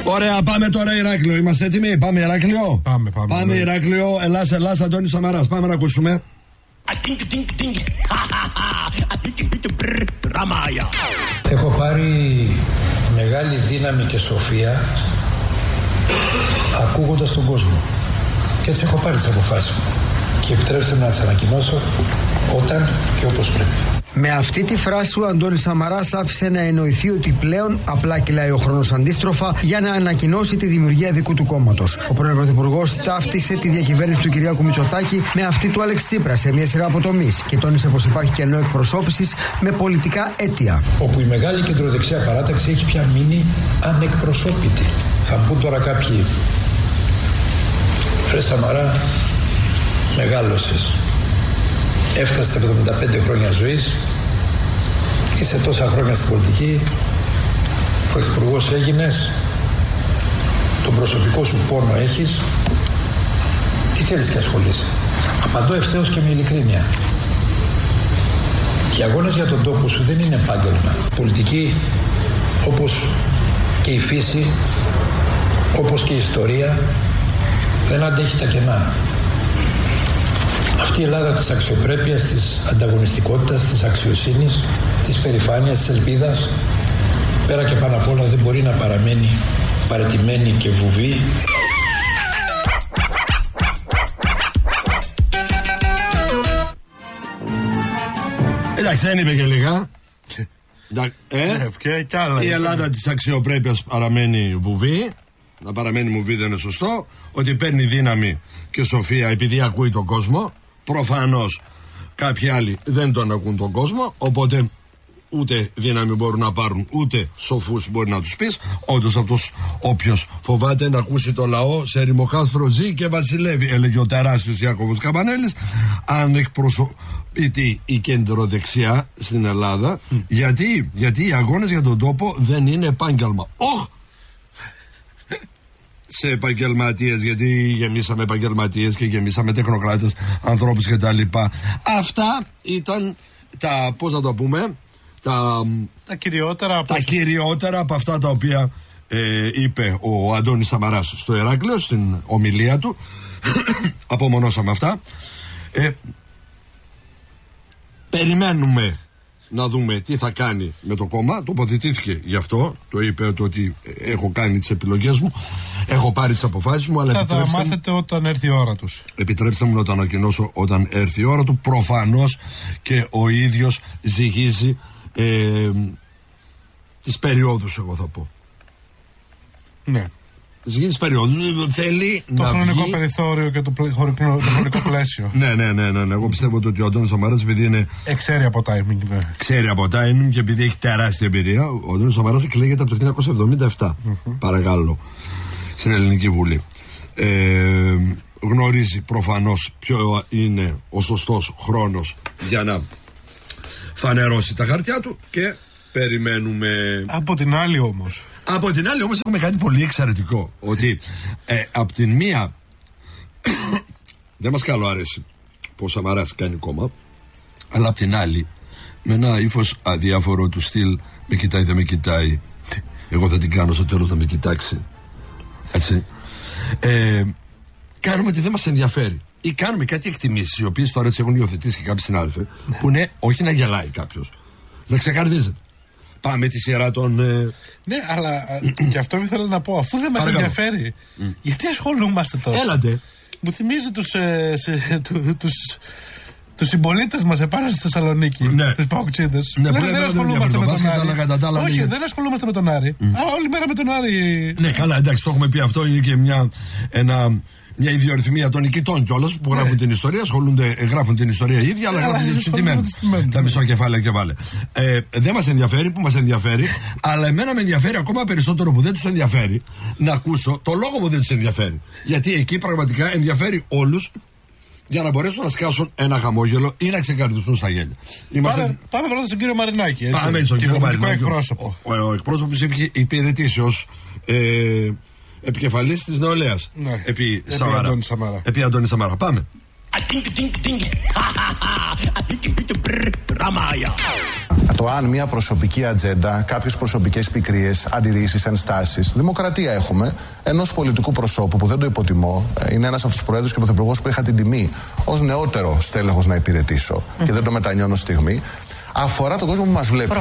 Ωραία, πάμε τώρα Ηράκλειο. Είμαστε έτοιμοι, πάμε Ηράκλειο. Πάμε Ηράκλειο, Ελλάς, Αντώνης Σαμαράς. Πάμε να ακούσουμε. Έχω πάρει μεγάλη δύναμη και σοφία ακούγοντας τον κόσμο. Και έτσι έχω πάρει τις αποφάσεις μου. Και επιτρέψτε μου να τις ανακοινώσω όταν και όπως πρέπει. Με αυτή τη φράση ο Αντώνης Σαμαράς άφησε να εννοηθεί ότι πλέον απλά κυλάει ο χρόνος αντίστροφα για να ανακοινώσει τη δημιουργία δικού του κόμματος. Ο πρώην Πρωθυπουργός ταύτισε τη διακυβέρνηση του Κυριάκου Μητσοτάκη με αυτή του Άλεξ Τσίπρα σε μια σειρά από τομείς και τόνισε πως υπάρχει κενό εκπροσώπησης με πολιτικά αίτια. Όπου η μεγάλη κεντροδεξιά παράταξη έχει πια μείνει ανεκπροσώπητη. Θα μου πούν τώρα κάποιοι, ρε Σαμαρά, μεγάλωσες. Έφτασες 75 χρόνια ζωής, είσαι τόσα χρόνια στην πολιτική, πρωθυπουργός έγινες, τον προσωπικό σου πόνο έχεις, τι θέλεις και ασχολείσαι. Απαντώ ευθέως και με ειλικρίνεια. Οι αγώνες για τον τόπο σου δεν είναι επάγγελμα. Πολιτική, όπως και η φύση, όπως και η ιστορία, δεν αντέχει τα κενά. Αυτή η Ελλάδα της αξιοπρέπειας, της ανταγωνιστικότητας, της αξιοσύνης, της περηφάνειας, της ελπίδας, πέρα και πάνω απ' όλα δεν μπορεί να παραμένει παραιτημένη και βουβή. Εντάξει, δεν είπε και λίγα. Η Ελλάδα της αξιοπρέπειας παραμένει βουβή. Να παραμένει βουβή δεν είναι σωστό. Ότι παίρνει δύναμη και σοφία επειδή ακούει τον κόσμο. Προφανώς κάποιοι άλλοι δεν τον ακούν τον κόσμο, οπότε ούτε δύναμη μπορούν να πάρουν, ούτε σοφούς μπορεί να τους πεις. Όντως αυτός όποιος φοβάται να ακούσει το λαό σε ρημοκάστρο ζει και βασιλεύει, έλεγε ο τεράστιος Ιάκωβος Καμπανέλης. Αν εκπροσωπείται η κεντροδεξιά στην Ελλάδα, γιατί οι αγώνες για τον τόπο δεν είναι επάγγελμα. Σε επαγγελματίες, γιατί γεμίσαμε επαγγελματίες και γεμίσαμε τεχνοκράτες, ανθρώπους και τα λοιπά. Αυτά ήταν τα, πώς να το πούμε, τα κυριότερα από αυτά τα οποία είπε ο Αντώνης Σαμαράς στο Ηράκλειο, στην ομιλία του. Απομονώσαμε αυτά. Περιμένουμε να δούμε τι θα κάνει με το κόμμα. Τοποθετήθηκε γι' αυτό. Το είπε ότι έχω κάνει τις επιλογές μου, έχω πάρει τις αποφάσεις μου, αλλά θα τα μάθετε όταν έρθει η ώρα τους. Επιτρέψτε μου να το ανακοινώσω όταν έρθει η ώρα του. Προφανώς και ο ίδιος ζυγίζει τις περιόδους, εγώ θα πω. Ναι. Ζυγίζει περίοδο. Θέλει το να χρονικό βγει... περιθώριο και το χρονικό πλαίσιο. Ναι. Εγώ πιστεύω ότι ο Αντώνης Σαμαράς, επειδή είναι. Ξέρει από timing. Ναι. Ξέρει από timing και επειδή έχει τεράστια εμπειρία. Ο Αντώνης Σαμαράς εκλέγεται από το 1977. Παρακαλώ. Στην Ελληνική Βουλή. Γνωρίζει προφανώς ποιο είναι ο σωστός χρόνος για να φανερώσει τα χαρτιά του και περιμένουμε. Από την άλλη όμως έχουμε κάτι πολύ εξαιρετικό. Ότι από την μία δεν μας καλό αρέσει που ο Σαμαράς κάνει κόμμα, αλλά από την άλλη με ένα ύφος αδιάφορο του στυλ, με κοιτάει δεν με κοιτάει, εγώ θα την κάνω, στο τέλος θα με κοιτάξει. Έτσι. Κάνουμε ότι δεν μας ενδιαφέρει. Ή κάνουμε κάτι εκτιμήσεις, οι οποίες τώρα τις έχουν υιοθετήσει και κάποιοι συνάδελφοι, που είναι όχι να γελάει κάποιος, να ξεκαρδίζεται. Πάμε τη σειρά των. Ναι, αλλά και αυτό ήθελα να πω. Αφού δεν μας ενδιαφέρει, γιατί ασχολούμαστε τώρα. Έλατε. Μου θυμίζει τους συμπολίτες μας επάνω στη Θεσσαλονίκη. Ναι. Τους παοξίδες. Ναι, δεν ασχολούμαστε με τον Άρη. Όχι, δεν ασχολούμαστε με τον Άρη. Αλλά όλη μέρα με τον Άρη. Ναι, καλά, εντάξει, το έχουμε πει αυτό. Είναι και μια ιδιορυθμία των νικητών κιόλας που γράφουν την ιστορία, γράφουν την ιστορία οι ίδιοι, αλλά γράφουν και τους ηττημένους. Τα μισό κεφάλαια και βάλε. Δεν μας ενδιαφέρει, που μας ενδιαφέρει, αλλά εμένα με ενδιαφέρει ακόμα περισσότερο που δεν τους ενδιαφέρει να ακούσω το λόγο που δεν τους ενδιαφέρει. Γιατί εκεί πραγματικά ενδιαφέρει όλους για να μπορέσουν να σκάσουν ένα χαμόγελο ή να ξεκαρδιστούν στα γέλια. Πάμε πρώτα στον κύριο Μαρινάκη. Έτσι. Πάμε στον κύριο Μαρινάκη. Εκπρόσωπο. Ο εκπρόσωπος είχε υπηρετήσει ως επικεφαλής της νεολαίας. Ναι. Επί Αντώνη Σαμαρά. Πάμε. Το αν μια προσωπική ατζέντα, κάποιες προσωπικές πικρίες, αντιρρήσεις, ενστάσεις. Δημοκρατία έχουμε ενός πολιτικού προσώπου που δεν το υποτιμώ. Είναι ένας από τους προέδρους και πρωθυπουργούς που είχα την τιμή ως νεότερο στέλεχος να υπηρετήσω και δεν το μετανιώνω στιγμή. Αφορά τον κόσμο που μας βλέπει.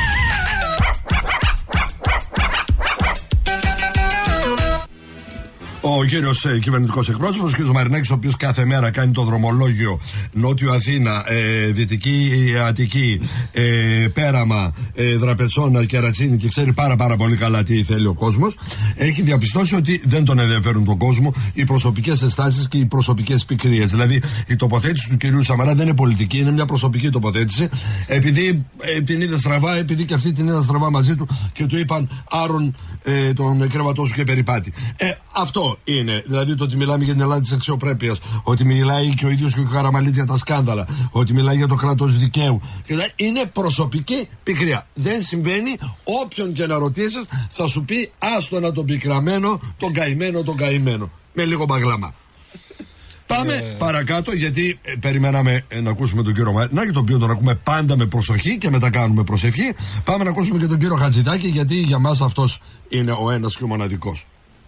Ο κύριος κυβερνητικός εκπρόσωπος, ο κύριος Μαρινάκης, ο οποίος κάθε μέρα κάνει το δρομολόγιο Νότιο Αθήνα, Δυτική Αττική, Πέραμα, Δραπετσόνα, Κερατσίνη και ξέρει πάρα πολύ καλά τι θέλει ο κόσμος, έχει διαπιστώσει ότι δεν τον ενδιαφέρουν τον κόσμο οι προσωπικές ενστάσεις και οι προσωπικές πικρίες. Δηλαδή η τοποθέτηση του κυρίου Σαμαρά δεν είναι πολιτική, είναι μια προσωπική τοποθέτηση, επειδή την είδε στραβά, επειδή και αυτοί την είδαν στραβά μαζί του και του είπαν άρον τον κρεβατό σου και περιπάτη. Αυτό είναι. Δηλαδή το ότι μιλάμε για την Ελλάδα της αξιοπρέπειας, ότι μιλάει και ο ίδιος και ο Καραμανλής για τα σκάνδαλα, ότι μιλάει για το κράτος δικαίου. Είναι προσωπική πικρία. Δεν συμβαίνει. Όποιον και να ρωτήσεις θα σου πει άστονα τον πικραμένο, τον καημένο. Με λίγο μπαγλάμα. Πάμε παρακάτω, γιατί περιμέναμε να ακούσουμε τον κύριο Μαρινάκη, τον οποίο τον ακούμε πάντα με προσοχή και μετά κάνουμε προσευχή. Πάμε να ακούσουμε και τον κύριο Χατζηδάκη, γιατί για μας αυτός είναι ο ένας και ο μοναδικός.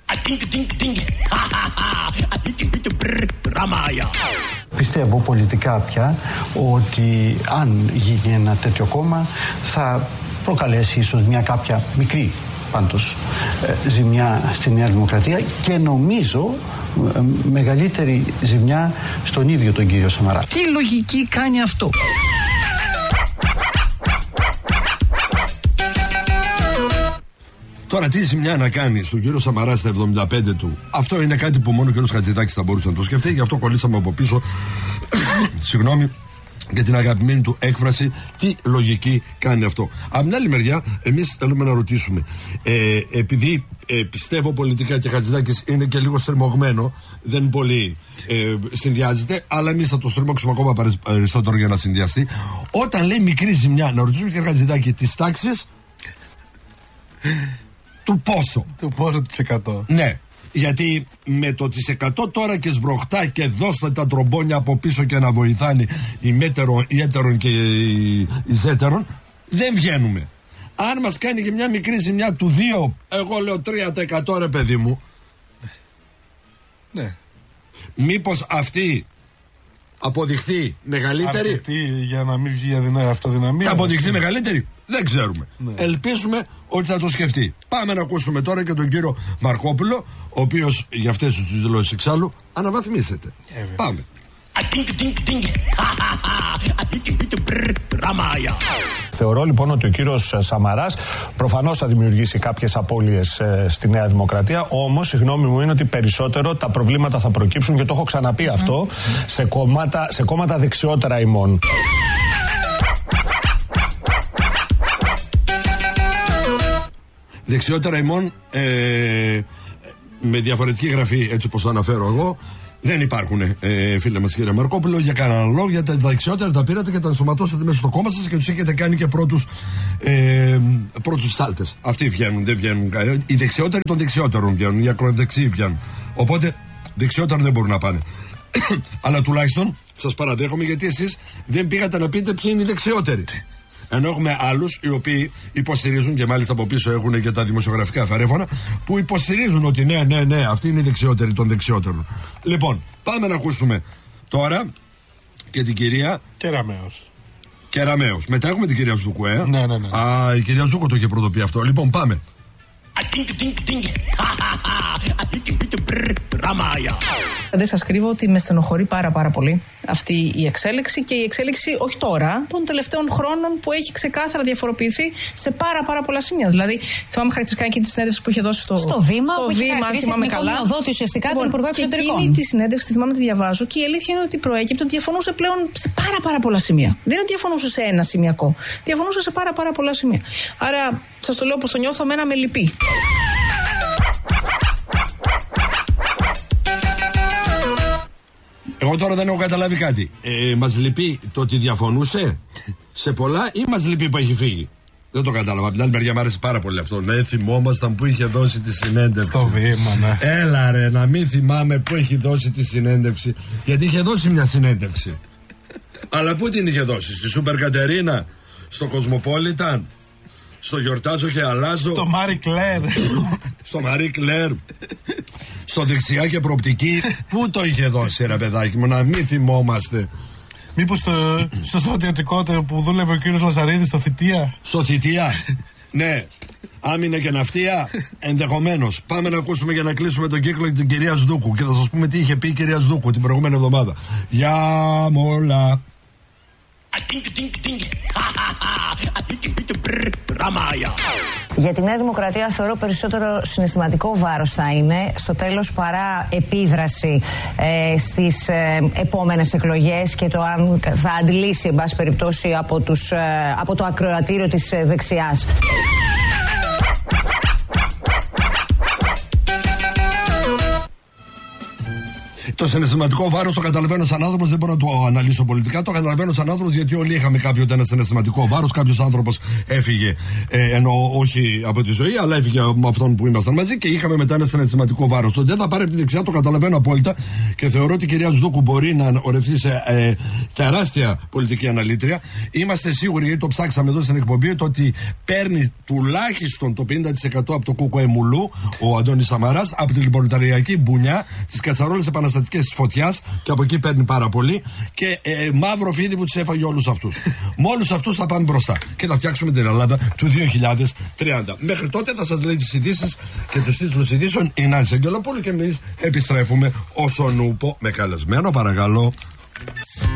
Πιστεύω πολιτικά πια ότι αν γίνει ένα τέτοιο κόμμα θα προκαλέσει ίσως μια κάποια μικρή πάντως ζημιά στη Νέα Δημοκρατία και νομίζω μεγαλύτερη ζημιά στον ίδιο τον κύριο Σαμαρά. Τι λογική κάνει αυτό? Τώρα, τι ζημιά να κάνει στον κύριο Σαμαρά στα 75 του, αυτό είναι κάτι που μόνο ο κύριος Χατζηδάκης θα μπορούσε να το σκεφτεί. Γι' αυτό κολλήσαμε από πίσω συγγνώμη για την αγαπημένη του έκφραση, τι λογική κάνει αυτό. Από την άλλη μεριά, εμείς θέλουμε να ρωτήσουμε, επειδή πιστεύω πολιτικά και Χατζηδάκης είναι και λίγο στριμωγμένο, δεν πολύ συνδυάζεται, αλλά εμείς θα το στριμώξουμε ακόμα περισσότερο για να συνδυαστεί. Όταν λέει μικρή ζημιά, να ρωτήσουμε και Χατζηδάκη τις τάξεις του πόσο. Του πόσο της 100. Ναι. Γιατί με το τις 100 τώρα και σμπροχτά και δώστε τα τρομπόνια από πίσω και να βοηθάνε οι έτερων και οι ζέτερων, δεν βγαίνουμε. Αν μας κάνει και μια μικρή ζημιά του 2, εγώ λέω 3% ρε παιδί μου. Ναι. Μήπως αυτή αποδειχθεί μεγαλύτερη? Αρκετή για να μην βγει αυτοδυναμία. Θα αποδειχθεί μεγαλύτερη? Δεν ξέρουμε. Ναι. Ελπίζουμε ότι θα το σκεφτεί. Πάμε να ακούσουμε τώρα και τον κύριο Μαρκόπουλο, ο οποίος για αυτές τις δηλώσεις εξάλλου αναβαθμίσεται. Πάμε. Θεωρώ λοιπόν ότι ο κύριος Σαμαράς προφανώς θα δημιουργήσει κάποιες απώλειες στη Νέα Δημοκρατία, όμως η γνώμη μου είναι ότι περισσότερο τα προβλήματα θα προκύψουν, και το έχω ξαναπεί αυτό, σε κόμματα δεξιότερα ημών. Δεξιότερα ημών, με διαφορετική γραφή, έτσι όπως το αναφέρω εγώ, δεν υπάρχουν, φίλε μας κύριε Μαρκόπουλο, για κανέναν λόγο. Γιατί τα δεξιότερα τα πήρατε και τα ενσωματώσατε μέσα στο κόμμα σας και τους έχετε κάνει και πρώτους ψάλτες. Αυτοί βγαίνουν, δεν βγαίνουν. Οι δεξιότεροι των δεξιότερων βγαίνουν, οι ακροδεξιοί βγαίνουν. Οπότε δεξιότερα δεν μπορούν να πάνε. Αλλά τουλάχιστον σας παραδέχομαι, γιατί εσείς δεν πήγατε να πείτε ποιοι είναι οι δεξιότεροι. Ενώ έχουμε άλλους οι οποίοι υποστηρίζουν, και μάλιστα από πίσω έχουν και τα δημοσιογραφικά φαρέφωνα, που υποστηρίζουν ότι ναι, αυτοί είναι οι δεξιότεροι των δεξιότερων. Λοιπόν, πάμε να ακούσουμε τώρα και την κυρία Κεραμέως. Μετά έχουμε την κυρία Ζούκου, Ναι. Α, η κυρία Ζούκου το είχε πρωτοποιεί αυτό. Λοιπόν, πάμε. Δεν σας κρύβω ότι με στενοχωρεί πάρα πολύ αυτή η εξέλιξη, και η εξέλιξη όχι τώρα, των τελευταίων χρόνων, που έχει ξεκάθαρα διαφοροποιηθεί σε πάρα πολλά σημεία. Δηλαδή, θυμάμαι χαρακτηριστικά εκείνη τη συνέντευξη που είχε δώσει στο Βήμα, αν θυμάμαι καλά. Οδότη ουσιαστικά τον Υπουργό Εξωτερικών. Εκείνη τη συνέντευξη, θυμάμαι, τη διαβάζω, και η αλήθεια είναι ότι προέκυπτε ότι διαφωνούσε πλέον σε πάρα πολλά σημεία. Δεν είναι ότι διαφωνούσε σε ένα σημειακό. Διαφωνούσε σε πάρα πολλά σημεία. Άρα, σας το λέω όπως το νιώθω, εμένα με λυπεί. Εγώ τώρα δεν έχω καταλάβει κάτι. Μας λυπεί το ότι διαφωνούσε σε πολλά, ή μας λυπεί που έχει φύγει? Δεν το κατάλαβα. Από την άλλη μεριά μου άρεσε πάρα πολύ αυτό. Ναι, θυμόμασταν που είχε δώσει τη συνέντευξη. Στο Βήμα, ναι. Έλα ρε, να μην θυμάμαι που έχει δώσει τη συνέντευξη. Γιατί είχε δώσει μια συνέντευξη. Αλλά πού την είχε δώσει? Στη Σούπερ Κατερίνα, Στο Κοσμοπόλιταν. Στο Γιορτάζω και Αλλάζω. Στο Μάρι Κλέρ. Στο Μάρι Κλέρ. Στο Δεξιά και Προοπτική. Πού το είχε δώσει, ρε παιδάκι μου, να μην θυμόμαστε. Μήπως στο στρατιωτικό που δούλευε ο κύριος Λαζαρίδης, στο Θητεία. Στο Θητεία. Ναι. Άμυνα και ναυτία, ενδεχομένως. Πάμε να ακούσουμε για να κλείσουμε τον κύκλο την κυρία Σδούκου. Και θα σας πούμε τι είχε πει η κυρία Σδούκου την προηγούμενη εβδομάδα. Γεια μόλα. Για τη Νέα Δημοκρατία θεωρώ περισσότερο συναισθηματικό βάρος θα είναι στο τέλος παρά επίδραση στις επόμενες εκλογές και το αν θα αντλήσει εν πάση περιπτώσει από το ακροατήριο της δεξιάς. Το συναισθηματικό βάρος το καταλαβαίνω σαν άνθρωπος, δεν μπορώ να το αναλύσω πολιτικά. Το καταλαβαίνω σαν άνθρωπος γιατί όλοι είχαμε κάποιο ένα συναισθηματικό βάρος. Κάποιος άνθρωπος έφυγε, ενώ όχι από τη ζωή, αλλά έφυγε με αυτόν που ήμασταν μαζί και είχαμε μετά ένα συναισθηματικό βάρος. Το δεν θα πάρει από τη δεξιά, το καταλαβαίνω απόλυτα και θεωρώ ότι η κυρία Σδούκου μπορεί να ορευτεί σε τεράστια πολιτική αναλύτρια. Είμαστε σίγουροι, γιατί το ψάξαμε εδώ στην εκπομπή, ότι παίρνει τουλάχιστον το 50% από το κουκουεμουλού ο Αντώνης Σαμαράς, από την λιμπορταριακή μπουνιά, τις κατσαρόλες επαναστατικές της φωτιάς και από εκεί παίρνει πάρα πολύ και μαύρο φίδι που τους έφαγε όλους αυτούς. Με όλους αυτούς θα πάμε μπροστά και θα φτιάξουμε την Ελλάδα του 2030. Μέχρι τότε θα σας λέει τις ειδήσεις και τους τίτλους ειδήσεων η Νάνση Αγγελοπούλου και εμείς επιστρέφουμε όσον ούπο με καλεσμένο, παρακαλώ.